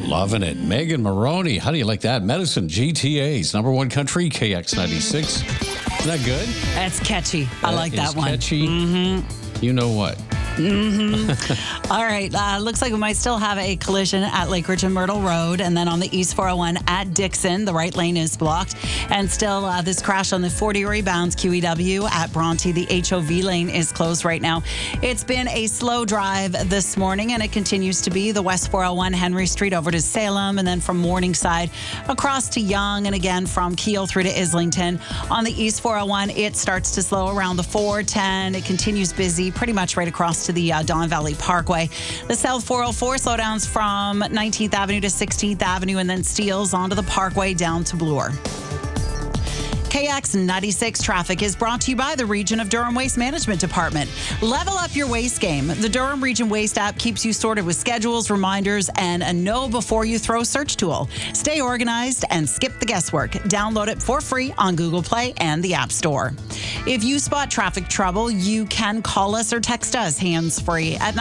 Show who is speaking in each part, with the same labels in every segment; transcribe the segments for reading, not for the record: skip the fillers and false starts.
Speaker 1: Loving it. Megan Maroney, how do you like that? Medicine, GTA's number one country, KX96. Isn't that good?
Speaker 2: That's catchy. I like that one.
Speaker 1: Catchy. Mm-hmm. You know what?
Speaker 2: Mm-hmm. All right. Looks like we might still have a collision at Lake Ridge and Myrtle Road. And then on the East 401 at Dixon, the right lane is blocked. And still this crash on the 40 bounds QEW at Bronte. The HOV lane is closed right now. It's been a slow drive this morning, and it continues to be the West 401 Henry Street over to Salem, and then from Morningside across to Yonge, and again from Keele through to Islington. On the East 401, it starts to slow around the 410. It continues busy pretty much right across to the Don Valley Parkway. The South 404 slowdowns from 19th Avenue to 16th Avenue, and then steals onto the Parkway down to Bloor. KX96 traffic is brought to you by the Region of Durham Waste Management Department. Level up your waste game. The Durham Region Waste app keeps you sorted with schedules, reminders, and a know before you throw search tool. Stay organized and skip the guesswork. Download it for free on Google Play and the App Store. If you spot traffic trouble, you can call us or text us hands-free at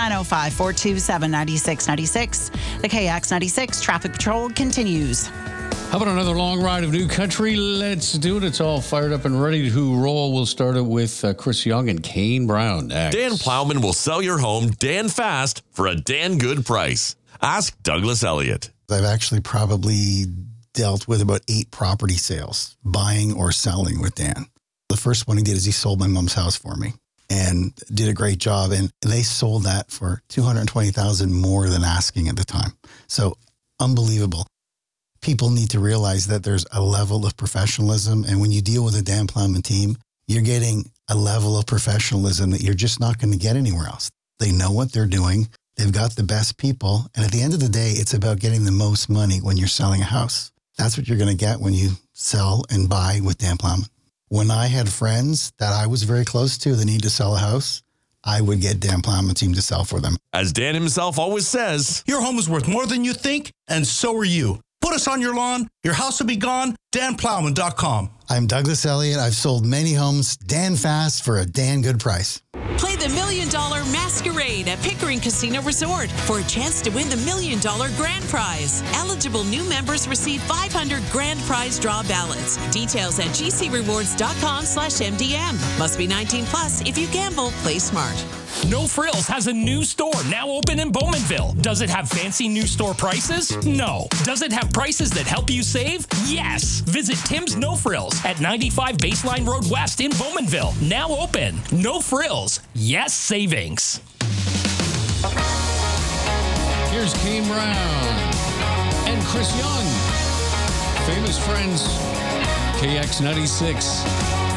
Speaker 2: 905-427-9696. The KX96 traffic patrol continues.
Speaker 1: How about another long ride of new country? Let's do it. It's all fired up and ready to roll. We'll start it with Chris Young and Kane Brown next.
Speaker 3: Dan Plowman will sell your home Dan fast for a Dan good price. Ask Douglas Elliott.
Speaker 4: I've actually probably dealt with about 8 property sales, buying or selling with Dan. The first one he did is he sold my mom's house for me and did a great job. And they sold that for $220,000 more than asking at the time. So unbelievable. People need to realize that there's a level of professionalism. And when you deal with a Dan Plowman team, you're getting a level of professionalism that you're just not going to get anywhere else. They know what they're doing. They've got the best people. And at the end of the day, it's about getting the most money when you're selling a house. That's what you're going to get when you sell and buy with Dan Plowman. When I had friends that I was very close to that need to sell a house, I would get Dan Plowman team to sell for them.
Speaker 3: As Dan himself always says,
Speaker 5: your home is worth more than you think, and so are you. Put us on your lawn. Your house will be gone. DanPlowman.com.
Speaker 4: I'm Douglas Elliott. I've sold many homes Dan fast for a Dan good price.
Speaker 6: Play the $1 Million Masquerade at Pickering Casino Resort for a chance to win the $1 Million Grand Prize. Eligible new members receive 500 Grand Prize draw ballots. Details at gcrewards.com/MDM. Must be 19 plus. If you gamble, play smart.
Speaker 7: No Frills has a new store now open in Bowmanville. Does it have fancy new store prices? No. Does it have prices that help you save? Yes. Visit Tim's No Frills at 95 Baseline Road West in Bowmanville. Now open. No Frills. Yes savings.
Speaker 1: Here's Kane Brown and Chris Young. Famous friends. KX96.